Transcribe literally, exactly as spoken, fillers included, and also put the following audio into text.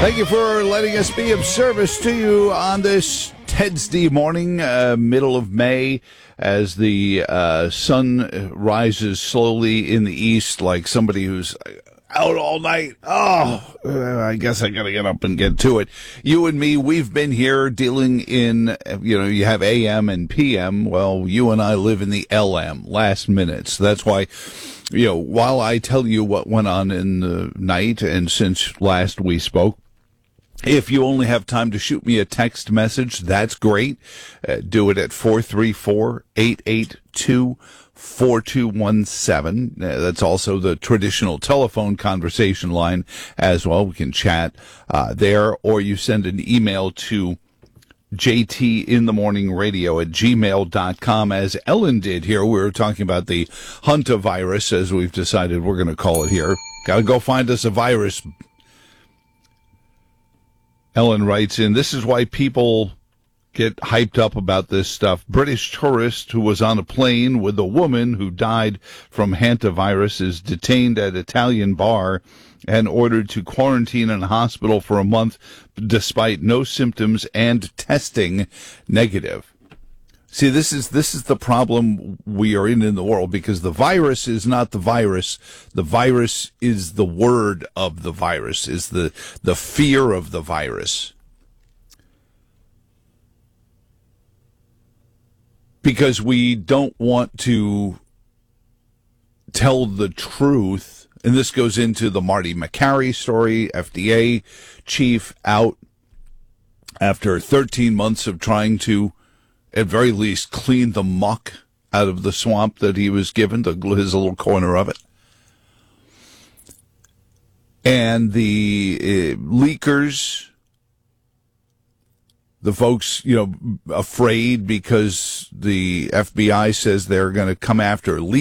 Thank you for letting us be of service to you on this Wednesday morning, uh, middle of May, as the uh, sun rises slowly in the east like somebody who's out all night. Oh, I guess I got to get up and get to it. You and me, we've been here dealing in, you know, you have A M and P M. Well, you and I live in the L M, last minutes. That's why, you know, while I tell you what went on in the night and since last we spoke, if you only have time to shoot me a text message, that's great. Uh, do it at four three four, eight eight two, four two one seven. Uh, that's also the traditional telephone conversation line as well. We can chat uh, there, or you send an email to jtinthemorningradio at gmail dot com, as Ellen did here. We were talking about the Hantavirus, as we've decided we're going to call it here. Got to go find us a virus. Ellen writes in, this is why people get hyped up about this stuff. British tourist who was on a plane with a woman who died from hantavirus is detained at Italian bar and ordered to quarantine in a hospital for a month despite no symptoms and testing negative. See, this is this is the problem we are in in the world, because the virus is not the virus. The virus is the word of the virus, is the, the fear of the virus. Because we don't want to tell the truth, and this goes into the Marty Makary story, F D A chief out after thirteen months of trying to, at very least, clean the muck out of the swamp that he was given, the, his little corner of it. And the uh, leakers, the folks, you know, afraid because the F B I says they're going to come after leakers.